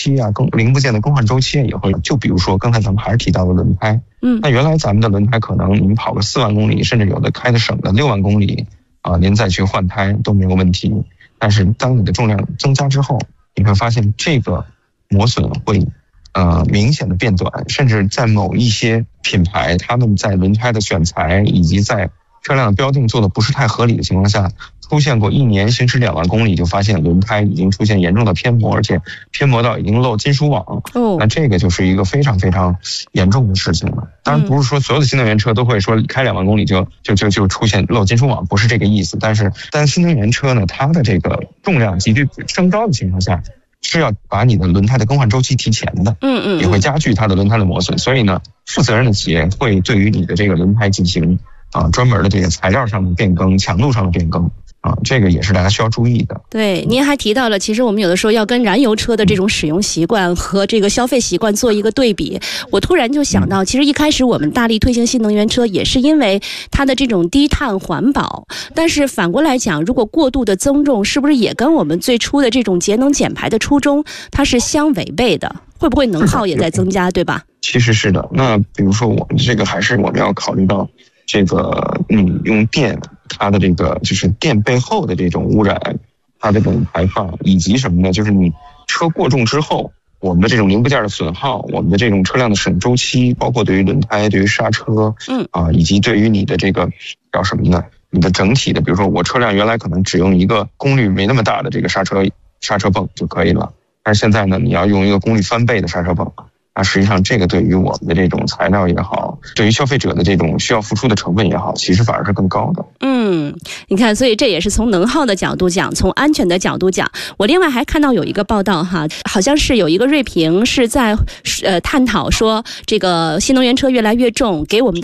期啊、零部件的更换周期也会有。就比如说刚才咱们还是提到的轮胎，那原来咱们的轮胎可能您跑个4万公里，甚至有的开的省的6万公里啊，您再去换胎都没有问题。但是当你的重量增加之后，你会发现这个磨损会明显的变短，甚至在某一些品牌，他们在轮胎的选材以及在车辆的标定做的不是太合理的情况下，出现过1年行驶2万公里就发现轮胎已经出现严重的偏磨，而且偏磨到已经漏金属网。那这个就是一个非常非常严重的事情了。当然不是说所有的新能源车都会说开2万公里就出现漏金属网，不是这个意思。但新能源车呢，它的这个重量急剧升高的情况下，是要把你的轮胎的更换周期提前的，也会加剧它的轮胎的磨损。所以呢，负责任的企业会对于你的这个轮胎进行专门的这个材料上的变更、强度上的变更。这个也是大家需要注意的。 对，您还提到了，其实我们有的时候要跟燃油车的这种使用习惯和这个消费习惯做一个对比。我突然就想到，其实一开始我们大力推行新能源车，也是因为它的这种低碳环保。但是反过来讲，如果过度的增重，是不是也跟我们最初的这种节能减排的初衷，它是相违背的？会不会能耗也在增加，对吧？ 其实是的。那比如说我们这个还是我们要考虑到这个用电。它的这个就是电背后的这种污染，它的这种排放，以及什么呢？就是你车过重之后，我们的这种零部件的损耗，我们的这种车辆的使用周期，包括对于轮胎、对于刹车，以及对于你的这个叫什么呢？你的整体的，比如说我车辆原来可能只用一个功率没那么大的这个刹车泵就可以了，但是现在呢，你要用一个功率翻倍的刹车泵。那实际上这个对于我们的这种材料也好，对于消费者的这种需要付出的成本也好，其实反而是更高的。 你看，所以这也是从能耗的角度讲，从安全的角度讲。我另外还看到有一个报道哈，好像是有一个锐评是在探讨说，这个新能源车越来越重，给我们的